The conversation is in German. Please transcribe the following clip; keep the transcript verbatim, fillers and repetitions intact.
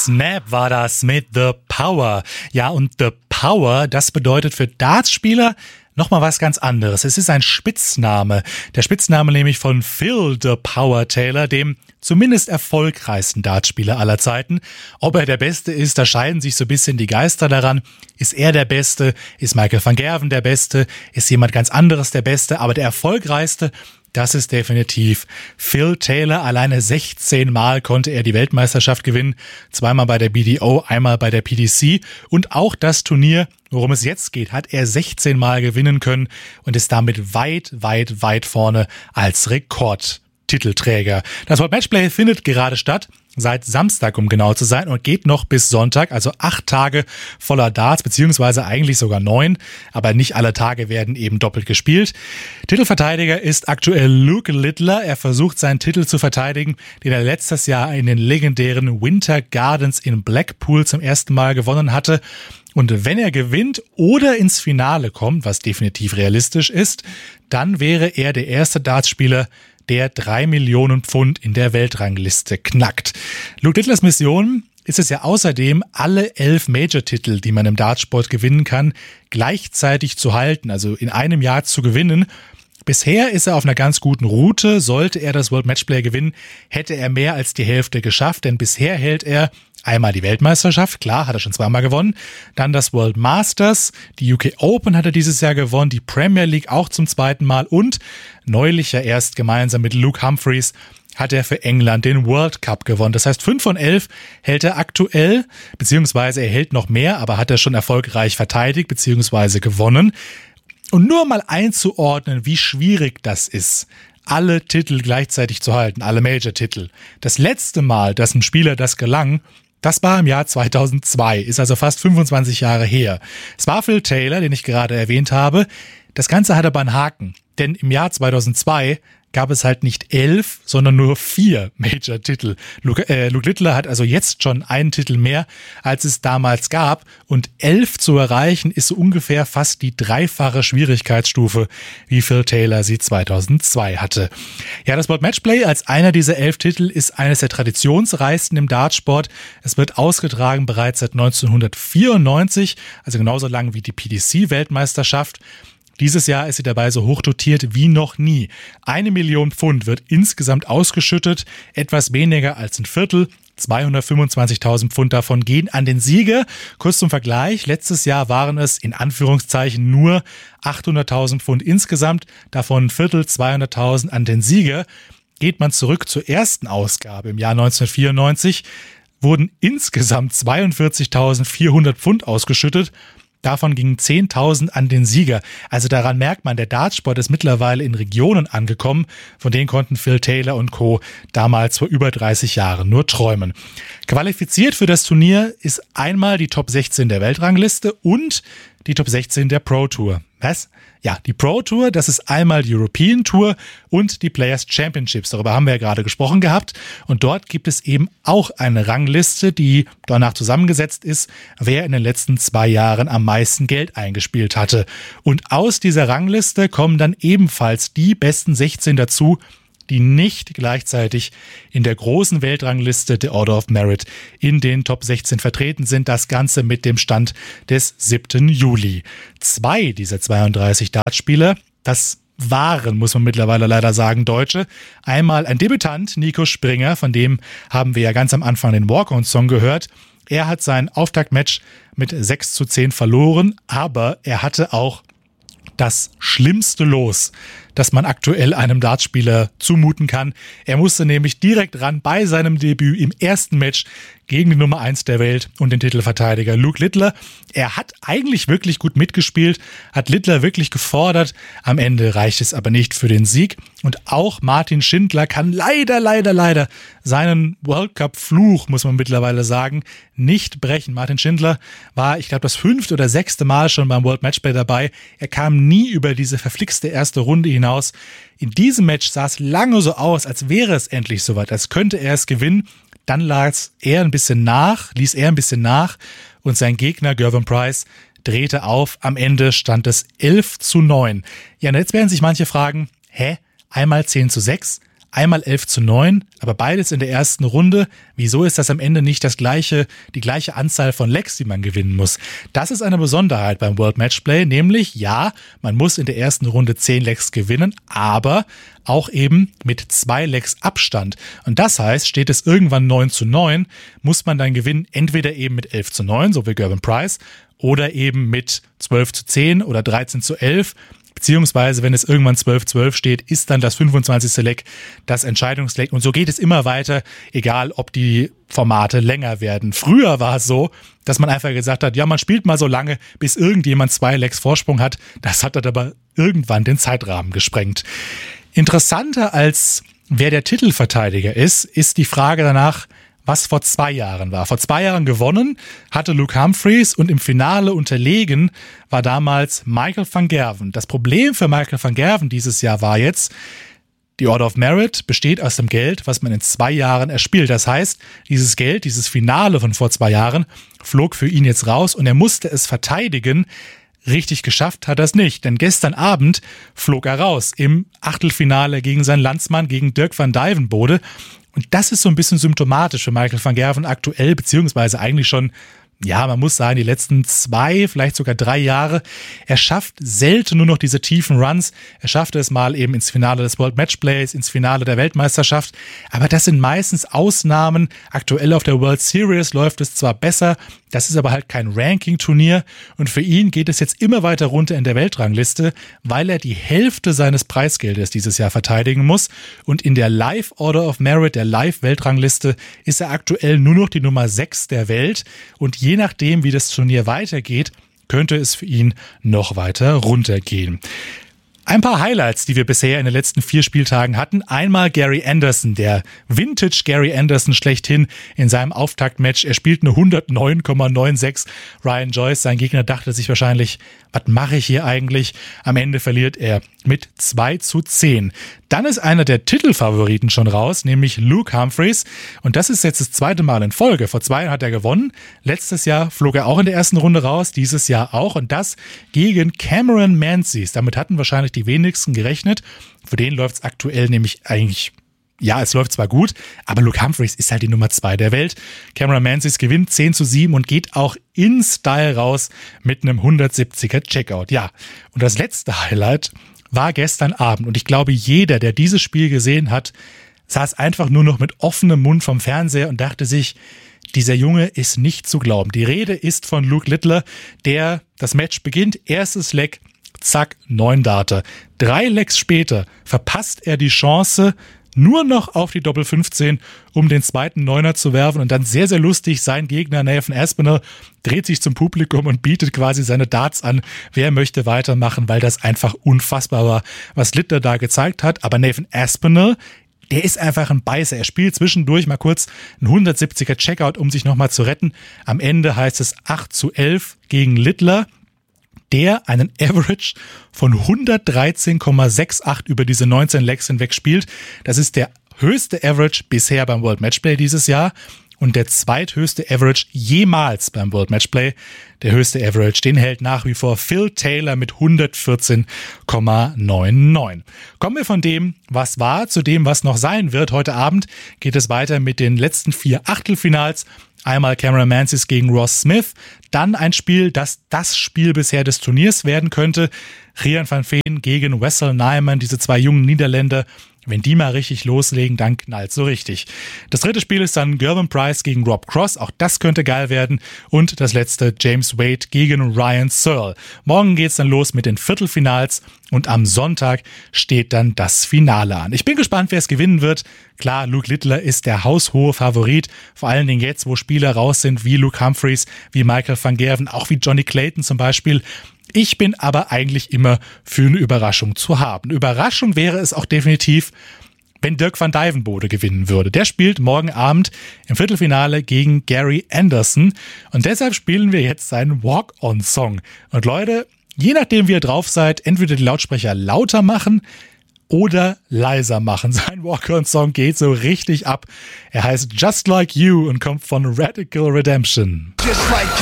Snap war das mit The Power. Ja, und The Power, das bedeutet für Dartspieler nochmal was ganz anderes. Es ist ein Spitzname. Der Spitzname nämlich von Phil The Power Taylor, dem zumindest erfolgreichsten Dartspieler aller Zeiten. Ob er der Beste ist, da scheiden sich so ein bisschen die Geister daran. Ist er der Beste? Ist Michael van Gerwen der Beste? Ist jemand ganz anderes der Beste? Aber der erfolgreichste, das ist definitiv Phil Taylor. Alleine sechzehn Mal konnte er die Weltmeisterschaft gewinnen. Zweimal bei der B D O, einmal bei der P D C. Und auch das Turnier, worum es jetzt geht, hat er sechzehn Mal gewinnen können und ist damit weit, weit, weit vorne als Rekordtitelträger. Das World Matchplay findet gerade statt. Seit Samstag, um genau zu sein, und geht noch bis Sonntag, also acht Tage voller Darts, beziehungsweise eigentlich sogar neun, aber nicht alle Tage werden eben doppelt gespielt. Titelverteidiger ist aktuell Luke Littler. Er versucht seinen Titel zu verteidigen, den er letztes Jahr in den legendären Winter Gardens in Blackpool zum ersten Mal gewonnen hatte. Und wenn er gewinnt oder ins Finale kommt, was definitiv realistisch ist, dann wäre er der erste Dartspieler, der drei Millionen Pfund in der Weltrangliste knackt. Luke Littlers Mission ist es ja außerdem, alle elf Major-Titel, die man im Dartsport gewinnen kann, gleichzeitig zu halten, also in einem Jahr zu gewinnen. Bisher ist er auf einer ganz guten Route. Sollte er das World Matchplay gewinnen, hätte er mehr als die Hälfte geschafft, denn bisher hält er einmal die Weltmeisterschaft, klar, hat er schon zweimal gewonnen. Dann das World Masters, die U K Open hat er dieses Jahr gewonnen, die Premier League auch zum zweiten Mal und neulich ja erst gemeinsam mit Luke Humphreys hat er für England den World Cup gewonnen. Das heißt, fünf von elf hält er aktuell, beziehungsweise er hält noch mehr, aber hat er schon erfolgreich verteidigt, beziehungsweise gewonnen. Und nur mal einzuordnen, wie schwierig das ist, alle Titel gleichzeitig zu halten, alle Major-Titel. Das letzte Mal, dass einem Spieler das gelang, das war im Jahr zweitausendzwei, ist also fast fünfundzwanzig Jahre her. Es war Phil Taylor, den ich gerade erwähnt habe. Das Ganze hat aber einen Haken, denn im Jahr zweitausendzwei gab es halt nicht elf, sondern nur vier Major-Titel. Luke, äh, Luke Littler hat also jetzt schon einen Titel mehr, als es damals gab. Und elf zu erreichen, ist so ungefähr fast die dreifache Schwierigkeitsstufe, wie Phil Taylor sie zweitausendzwei hatte. Ja, das World Matchplay als einer dieser elf Titel ist eines der traditionsreichsten im Dartsport. Es wird ausgetragen bereits seit neunzehnhundertvierundneunzig, also genauso lang wie die P D C-Weltmeisterschaft. Dieses Jahr ist sie dabei so hoch dotiert wie noch nie. Eine Million Pfund wird insgesamt ausgeschüttet, etwas weniger als ein Viertel. zweihundertfünfundzwanzigtausend Pfund davon gehen an den Sieger. Kurz zum Vergleich, letztes Jahr waren es in Anführungszeichen nur achthunderttausend Pfund insgesamt, davon ein Viertel, zweihunderttausend an den Sieger. Geht man zurück zur ersten Ausgabe im Jahr neunzehnhundertvierundneunzig, wurden insgesamt zweiundvierzigtausendvierhundert Pfund ausgeschüttet. Davon gingen zehntausend an den Sieger. Also daran merkt man, der Dartsport ist mittlerweile in Regionen angekommen, von denen konnten Phil Taylor und Co. damals vor über dreißig Jahren nur träumen. Qualifiziert für das Turnier ist einmal die Top sechzehn der Weltrangliste und die Top sechzehn der Pro Tour. Was? Ja, die Pro Tour, das ist einmal die European Tour und die Players Championships. Darüber haben wir ja gerade gesprochen gehabt. Und dort gibt es eben auch eine Rangliste, die danach zusammengesetzt ist, wer in den letzten zwei Jahren am meisten Geld eingespielt hatte. Und aus dieser Rangliste kommen dann ebenfalls die besten sechzehn dazu, die nicht gleichzeitig in der großen Weltrangliste der Order of Merit in den Top sechzehn vertreten sind. Das Ganze mit dem Stand des siebten Juli. Zwei dieser zweiunddreißig Dartspieler, das waren, muss man mittlerweile leider sagen, Deutsche. Einmal ein Debütant, Nico Springer, von dem haben wir ja ganz am Anfang den Walk-On-Song gehört. Er hat sein Auftaktmatch mit sechs zu zehn verloren, aber er hatte auch das schlimmste Los, das man aktuell einem Dartspieler zumuten kann. Er musste nämlich direkt ran bei seinem Debüt im ersten Match gegen die Nummer eins der Welt und den Titelverteidiger Luke Littler. Er hat eigentlich wirklich gut mitgespielt, hat Littler wirklich gefordert. Am Ende reicht es aber nicht für den Sieg. Und auch Martin Schindler kann leider, leider, leider seinen World Cup-Fluch, muss man mittlerweile sagen, nicht brechen. Martin Schindler war, ich glaube, das fünfte oder sechste Mal schon beim World Matchplay dabei. Er kam nie über diese verflixte erste Runde hinaus. In diesem Match sah es lange so aus, als wäre es endlich soweit, als könnte er es gewinnen. Dann lag er ein bisschen nach, ließ er ein bisschen nach und sein Gegner Gervin Price drehte auf. Am Ende stand es elf zu neun. Ja, und jetzt werden sich manche fragen, hä, einmal zehn zu sechs, Einmal elf zu neun, aber beides in der ersten Runde. Wieso ist das am Ende nicht das gleiche, die gleiche Anzahl von Legs, die man gewinnen muss? Das ist eine Besonderheit beim World Matchplay, nämlich ja, man muss in der ersten Runde zehn Legs gewinnen, aber auch eben mit zwei Legs Abstand. Und das heißt, steht es irgendwann neun zu neun, muss man dann gewinnen, entweder eben mit elf zu neun, so wie Gervin Price, oder eben mit zwölf zu zehn oder dreizehn zu elf. Beziehungsweise, wenn es irgendwann zwölf zwölf steht, ist dann das fünfundzwanzigste Leg das Entscheidungsleg. Und so geht es immer weiter, egal ob die Formate länger werden. Früher war es so, dass man einfach gesagt hat, ja, man spielt mal so lange, bis irgendjemand zwei Legs Vorsprung hat. Das hat dann aber irgendwann den Zeitrahmen gesprengt. Interessanter als wer der Titelverteidiger ist, ist die Frage danach, was vor zwei Jahren war. Vor zwei Jahren gewonnen hatte Luke Humphries und im Finale unterlegen war damals Michael van Gerwen. Das Problem für Michael van Gerwen dieses Jahr war jetzt, die Order of Merit besteht aus dem Geld, was man in zwei Jahren erspielt. Das heißt, dieses Geld, dieses Finale von vor zwei Jahren, flog für ihn jetzt raus und er musste es verteidigen. Richtig geschafft hat er es nicht, denn gestern Abend flog er raus im Achtelfinale gegen seinen Landsmann, gegen Dirk van Dijvenbode. Und das ist so ein bisschen symptomatisch für Michael van Gerwen aktuell, beziehungsweise eigentlich schon, ja, man muss sagen, die letzten zwei, vielleicht sogar drei Jahre. Er schafft selten nur noch diese tiefen Runs. Er schaffte es mal eben ins Finale des World Matchplays, ins Finale der Weltmeisterschaft. Aber das sind meistens Ausnahmen. Aktuell auf der World Series läuft es zwar besser, das ist aber halt kein Ranking-Turnier. Und für ihn geht es jetzt immer weiter runter in der Weltrangliste, weil er die Hälfte seines Preisgeldes dieses Jahr verteidigen muss. Und in der Live Order of Merit, der Live-Weltrangliste, ist er aktuell nur noch die Nummer sechs der Welt. Und je nachdem, wie das Turnier weitergeht, könnte es für ihn noch weiter runtergehen. Ein paar Highlights, die wir bisher in den letzten vier Spieltagen hatten. Einmal Gary Anderson, der Vintage Gary Anderson schlechthin in seinem Auftaktmatch. Er spielt eine hundertneun Komma sechsundneunzig. Ryan Joyce, sein Gegner, dachte sich wahrscheinlich, was mache ich hier eigentlich? Am Ende verliert er mit zwei zu zehn. Dann ist einer der Titelfavoriten schon raus, nämlich Luke Humphries. Und das ist jetzt das zweite Mal in Folge. Vor zwei Jahren hat er gewonnen. Letztes Jahr flog er auch in der ersten Runde raus, dieses Jahr auch. Und das gegen Cameron Menzies. Damit hatten wahrscheinlich die wenigsten gerechnet. Für den läuft es aktuell nämlich eigentlich, ja, es läuft zwar gut, aber Luke Humphries ist halt die Nummer zwei der Welt. Cameron Menzies gewinnt zehn zu sieben und geht auch in Style raus mit einem hundertsiebziger Checkout. Ja, und das letzte Highlight war gestern Abend. Und ich glaube, jeder, der dieses Spiel gesehen hat, saß einfach nur noch mit offenem Mund vom Fernseher und dachte sich, dieser Junge ist nicht zu glauben. Die Rede ist von Luke Littler, der das Match beginnt, erstes Leg, zack, neun Darte. Drei Legs später verpasst er die Chance, nur noch auf die Doppel fünfzehn, um den zweiten Neuner zu werfen und dann sehr, sehr lustig, sein Gegner Nathan Aspinall dreht sich zum Publikum und bietet quasi seine Darts an, wer möchte weitermachen, weil das einfach unfassbar war, was Littler da gezeigt hat. Aber Nathan Aspinall, der ist einfach ein Beißer. Er spielt zwischendurch mal kurz einen hundertsiebziger Checkout, um sich nochmal zu retten. Am Ende heißt es acht zu elf gegen Littler, der einen Average von hundertdreizehn Komma achtundsechzig über diese neunzehn Legs hinweg spielt. Das ist der höchste Average bisher beim World Matchplay dieses Jahr und der zweithöchste Average jemals beim World Matchplay. Der höchste Average, den hält nach wie vor Phil Taylor mit hundertvierzehn Komma neunundneunzig. Kommen wir von dem, was war, zu dem, was noch sein wird. Heute Abend geht es weiter mit den letzten vier Achtelfinals. Einmal Cameron Menzies gegen Ross Smith, dann ein Spiel, das das Spiel bisher des Turniers werden könnte. Rian van Veen gegen Wessel Nijman, diese zwei jungen Niederländer. Wenn die mal richtig loslegen, dann knallt so richtig. Das dritte Spiel ist dann Gervin Price gegen Rob Cross. Auch das könnte geil werden. Und das letzte James Wade gegen Ryan Searle. Morgen geht's dann los mit den Viertelfinals. Und am Sonntag steht dann das Finale an. Ich bin gespannt, wer es gewinnen wird. Klar, Luke Littler ist der haushohe Favorit. Vor allen Dingen jetzt, wo Spieler raus sind wie Luke Humphries, wie Michael van Gerwen, auch wie Johnny Clayton zum Beispiel. Ich bin aber eigentlich immer für eine Überraschung zu haben. Überraschung wäre es auch definitiv, wenn Dirk van Dijvenbode gewinnen würde. Der spielt morgen Abend im Viertelfinale gegen Gary Anderson. Und deshalb spielen wir jetzt seinen Walk-on-Song. Und Leute, je nachdem wie ihr drauf seid, entweder die Lautsprecher lauter machen oder leiser machen. Sein Walk-on-Song geht so richtig ab. Er heißt Just Like You und kommt von Radical Redemption. Just like